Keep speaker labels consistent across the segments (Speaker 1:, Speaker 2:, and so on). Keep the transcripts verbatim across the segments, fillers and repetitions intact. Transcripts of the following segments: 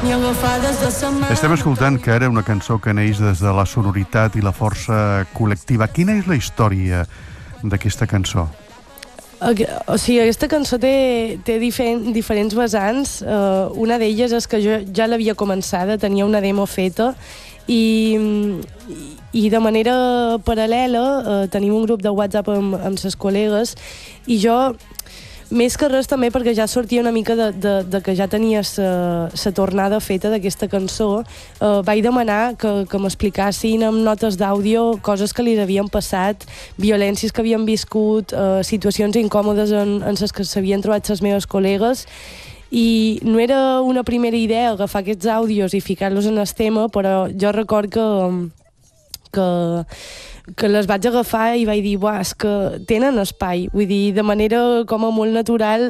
Speaker 1: ni agafades de sa mà.
Speaker 2: Estem escoltant que ara una cançó que neix des de la sonoritat i la força col·lectiva. Quina és la història d'aquesta cançó?
Speaker 3: O sigui, aquesta cançó té, té diferent, diferents vessants. Uh, una d'elles és que jo ja l'havia començada, tenia una demo feta, i, i de manera paral·lela uh, tenim un grup de WhatsApp amb, amb ses col·legues, i jo, més que res també perquè ja sortia una mica de, de, de que ja tenia la tornada feta d'aquesta cançó, eh, vaig demanar que, que m'explicassin amb notes d'àudio coses que li havien passat, violències que havien viscut, eh, situacions incòmodes en, en les que s'havien trobat les meves col·legues, i no era una primera idea agafar aquests àudios i ficar-los en el tema, però jo record que que que les vaig agafar i vaig dir, buah, és que tenen espai, vull dir, de manera com a molt natural,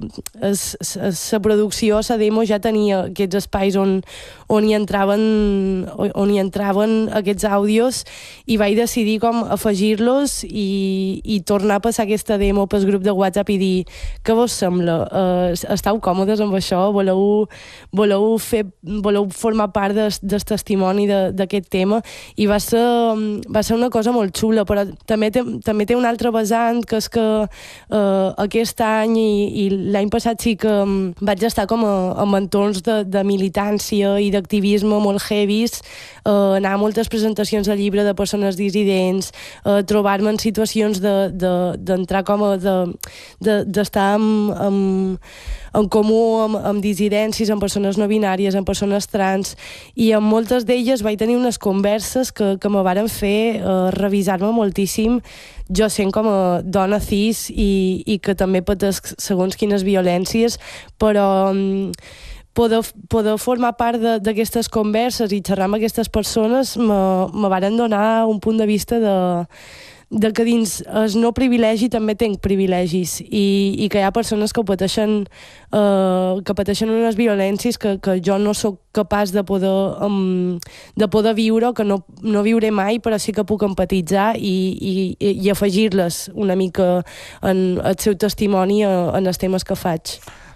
Speaker 3: la producció, la demo ja tenia aquests espais on, on hi entraven on hi entraven aquests àudios, i vaig decidir com afegir-los i, i tornar a passar aquesta demo pel grup de WhatsApp i dir, què vos sembla? Uh, esteu còmodes amb això? Voleu, voleu, fer, voleu formar part del, del testimoni d'aquest tema? I va ser, va ser una cosa molt xula, però també té, també té un altre vessant, que és que eh, aquest any i, i l'any passat sí que um, vaig estar com a, en entorns de, de militància i d'activisme molt heavies, eh, anar a moltes presentacions de llibre de persones dissidents, eh, trobar-me en situacions d'entrar de, de, com a d'estar de, amb, amb, en comú amb, amb dissidències, amb persones no binàries, amb persones trans, i amb moltes d'elles vaig tenir unes converses que, que me varen fer eh, revisar-me moltíssim, jo sent com a dona cis i, i que també pateix segons quines violències, però um, poder, poder formar part d'aquestes converses i xerrar amb aquestes persones me, me varen donar un punt de vista de de que dins el no privilegi també tenc privilegis, i, i que hi ha persones que pateixen eh, que pateixen unes violències que, que jo no sóc capaç de poder um, de poder viure, que no, no viuré mai, però sí que puc empatitzar i, i, i afegir-les una mica en el seu testimoni en els temes que faig.